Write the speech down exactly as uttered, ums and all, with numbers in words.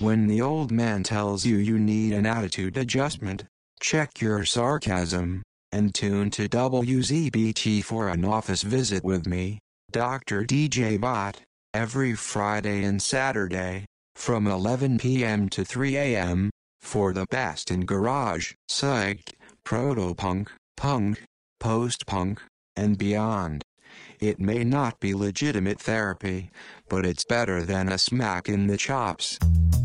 When the old man tells you you need an attitude adjustment, check your sarcasm, and tune to W Z B T for an office visit with me, Doctor D J Bot, every Friday and Saturday, from eleven p m to three a m, for the best in garage, psych, proto-punk, punk, post-punk, and beyond. It may not be legitimate therapy, but it's better than a smack in the chops.